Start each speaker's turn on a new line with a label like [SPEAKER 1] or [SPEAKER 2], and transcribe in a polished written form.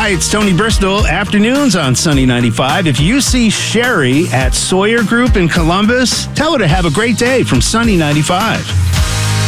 [SPEAKER 1] Hi, it's Tony Bristol. Afternoons on Sunny 95. If you see Sherry at Sawyer Group in Columbus, tell her to have a great day from Sunny 95.